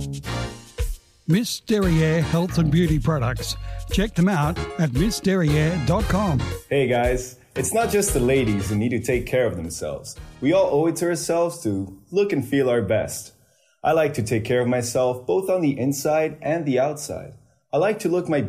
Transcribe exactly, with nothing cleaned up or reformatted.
Miss Derriere Health and Beauty Products. Check them out at miss derriere dot com. Hey guys, it's not just the ladies who need to take care of themselves. We all owe it to ourselves to look and feel our best. I like to take care of myself both on the inside and the outside. I like to look my